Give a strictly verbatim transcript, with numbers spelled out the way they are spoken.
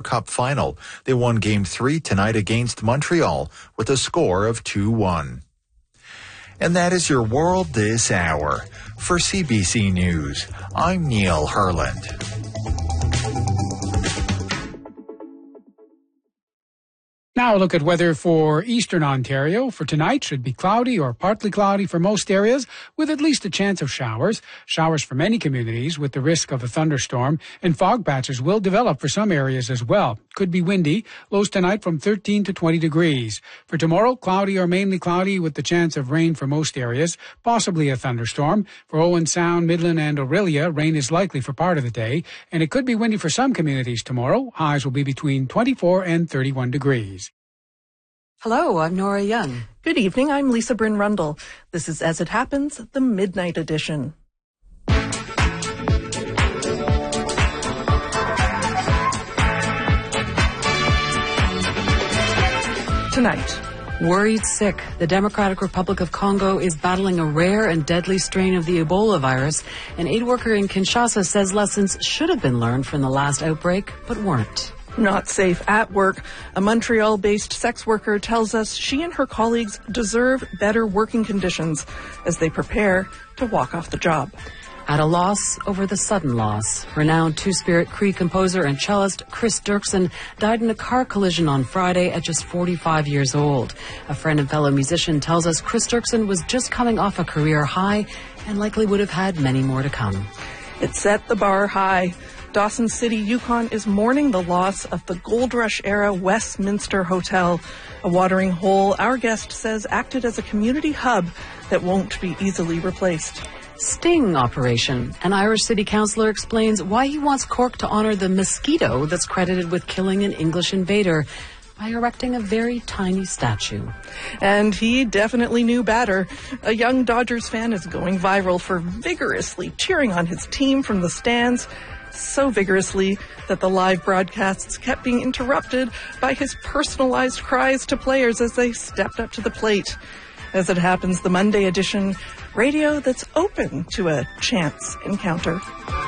Cup final. They won Game three tonight against Montreal with a score of two one. And that is your World This Hour. For C B C News, I'm Neil Herland. Now a look at weather for eastern Ontario. For tonight, should be cloudy or partly cloudy for most areas, with at least a chance of showers. Showers for many communities with the risk of a thunderstorm, and fog patches will develop for some areas as well. Could be windy. Lows tonight from thirteen to twenty degrees. For tomorrow, cloudy or mainly cloudy with the chance of rain for most areas, possibly a thunderstorm. For Owen Sound, Midland, and Orillia, rain is likely for part of the day, and it could be windy for some communities tomorrow. Highs will be between twenty-four and thirty-one degrees. Hello, I'm Nora Young. Good evening, I'm Lisa Bryn Rundle. This is As It Happens, the Midnight Edition. Tonight. Worried sick. The Democratic Republic of Congo is battling a rare and deadly strain of the Ebola virus. An aid worker in Kinshasa says lessons should have been learned from the last outbreak, but weren't. Not safe at work. A Montreal-based sex worker tells us she and her colleagues deserve better working conditions as they prepare to walk off the job. At a loss over the sudden loss. Renowned Two-Spirit Cree composer and cellist Chris Dirksen died in a car collision on Friday at just forty-five years old. A friend and fellow musician tells us Chris Dirksen was just coming off a career high and likely would have had many more to come. It set the bar high. Dawson City, Yukon is mourning the loss of the Gold Rush-era Westminster Hotel, a watering hole our guest says acted as a community hub that won't be easily replaced. Sting operation. An Irish city councillor explains why he wants Cork to honour the mosquito that's credited with killing an English invader by erecting a very tiny statue. And he definitely knew better. A young Dodgers fan is going viral for vigorously cheering on his team from the stands, so vigorously that the live broadcasts kept being interrupted by his personalized cries to players as they stepped up to the plate. As it happens, the Monday edition, radio that's open to a chance encounter.